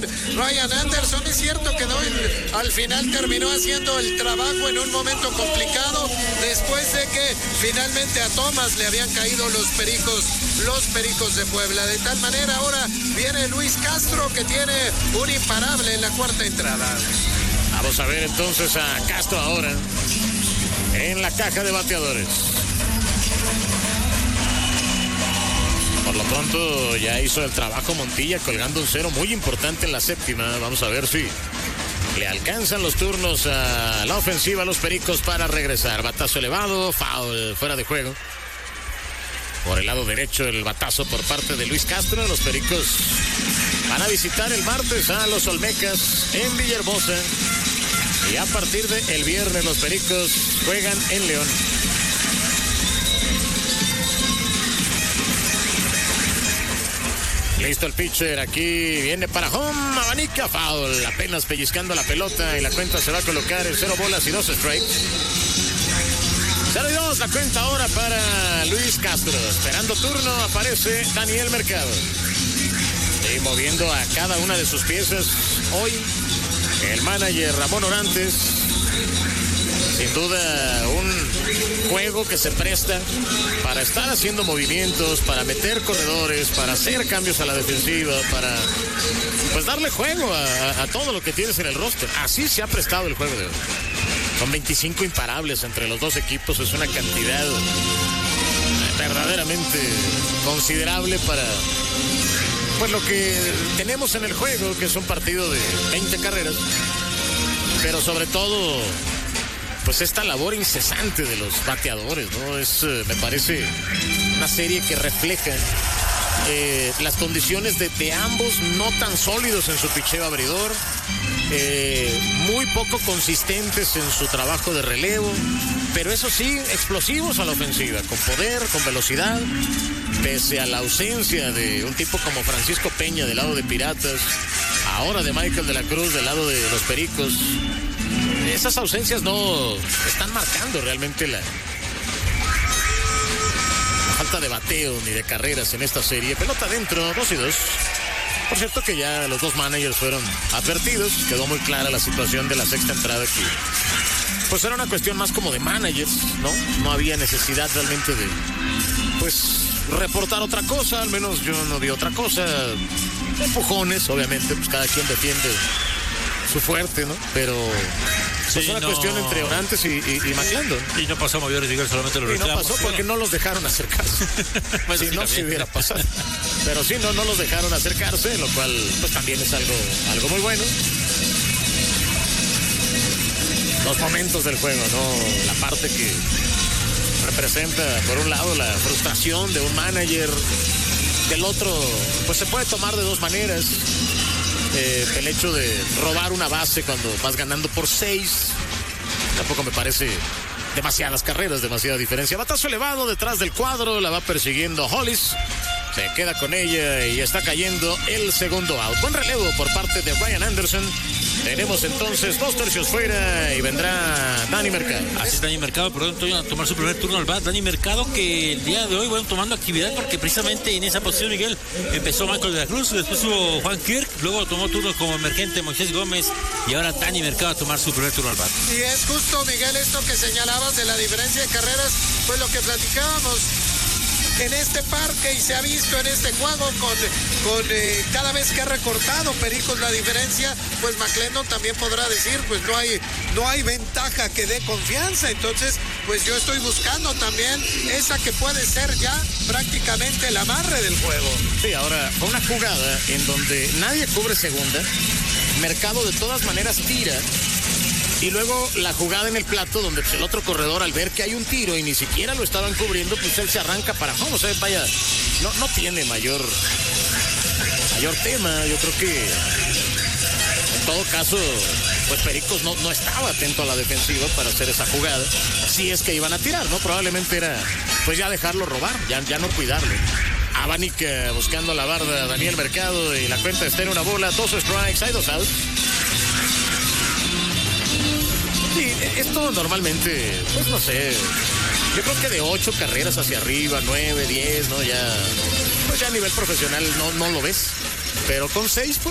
Ryan Anderson. Es cierto que Doyle al final terminó haciendo el trabajo en un momento complicado, después de que finalmente a Thomas le habían caído los Pericos de Puebla. De tal manera ahora viene Luis Castro, que tiene un imparable en la cuarta entrada. Vamos a ver entonces a Castro ahora en la caja de bateadores. Por lo pronto ya hizo el trabajo Montilla, colgando un cero muy importante en la séptima. Vamos a ver si le alcanzan los turnos a la ofensiva a los Pericos para regresar. Batazo elevado, foul, fuera de juego. Por el lado derecho el batazo por parte de Luis Castro. Los Pericos van a visitar el martes a los Olmecas en Villahermosa. Y a partir del viernes los Pericos juegan en León. Listo el pitcher, aquí viene para home, abanica, foul, apenas pellizcando la pelota y la cuenta se va a colocar en 0 bolas y 2 strikes. 0-2 la cuenta ahora para Luis Castro. Esperando turno aparece Daniel Mercado. Y moviendo a cada una de sus piezas hoy el manager Ramón Orantes. Sin duda un juego que se presta para estar haciendo movimientos, para meter corredores, para hacer cambios a la defensiva, para pues darle juego a todo lo que tienes en el roster. Así se ha prestado el juego de hoy. Son 25 imparables entre los dos equipos. Es una cantidad verdaderamente considerable para pues lo que tenemos en el juego, que es un partido de 20 carreras. Pero sobre todo pues esta labor incesante de los bateadores, ¿no? Es, me parece, una serie que refleja las condiciones de ambos, no tan sólidos en su picheo abridor, muy poco consistentes en su trabajo de relevo, pero eso sí, explosivos a la ofensiva, con poder, con velocidad, pese a la ausencia de un tipo como Francisco Peña del lado de Piratas, ahora de Michael de la Cruz del lado de los Pericos. Esas ausencias no están marcando realmente la falta de bateo ni de carreras en esta serie. Pelota adentro, 2-2. Por cierto que ya los dos managers fueron advertidos. Quedó muy clara la situación de la sexta entrada, que pues era una cuestión más como de managers, ¿no? No había necesidad realmente de pues reportar otra cosa. Al menos yo no vi otra cosa. Empujones, obviamente, pues cada quien defiende su fuerte, ¿no? Pero pues sí, una cuestión entre Orantes y McClendon. Y no pasó a mayores, digo, solamente los reclamos. Y no pasó porque no los dejaron acercarse. Pues si no, se hubiera pasado. Pero sí, no los dejaron acercarse, lo cual pues también es algo muy bueno. Los momentos del juego, ¿no? La parte que representa, por un lado, la frustración de un manager. Del otro, pues se puede tomar de dos maneras. El hecho de robar una base cuando vas ganando por 6, tampoco me parece demasiadas carreras, demasiada diferencia. Batazo elevado detrás del cuadro, la va persiguiendo Hollis, se queda con ella y está cayendo el segundo out. Buen relevo por parte de Ryan Anderson. Tenemos entonces 2 tercios fuera y vendrá Dani Mercado. Así es, Dani Mercado, pronto a tomar su primer turno al bat. Dani Mercado, que el día de hoy van tomando actividad porque precisamente en esa posición, Miguel, empezó Michael de la Cruz, después hubo Juan Kirk, luego tomó turno como emergente Moisés Gómez y ahora Dani Mercado a tomar su primer turno al bat. Y es justo, Miguel, esto que señalabas de la diferencia de carreras, pues lo que platicábamos en este parque y se ha visto en este juego con cada vez que ha recortado Pericos la diferencia, pues McClendon también podrá decir, pues no hay ventaja que dé confianza. Entonces, pues yo estoy buscando también esa que puede ser ya prácticamente el amarre del juego. Sí, ahora fue una jugada en donde nadie cubre segunda, Mercado de todas maneras tira. Y luego la jugada en el plato donde pues, el otro corredor, al ver que hay un tiro y ni siquiera lo estaban cubriendo, pues él se arranca para home. O sea, vaya, no tiene mayor tema. Yo creo que en todo caso, pues Pericos no estaba atento a la defensiva para hacer esa jugada. Si es que iban a tirar, ¿no? Probablemente era pues ya dejarlo robar, ya no cuidarlo. Abanica buscando la barda, Daniel Mercado, y la cuenta está en 1 bola, 2 strikes, hay 2 outs. Sí, esto normalmente, pues no sé, yo creo que de 8 carreras hacia arriba, 9, 10, ¿no? Ya, pues ya a nivel profesional no lo ves, pero con 6, pues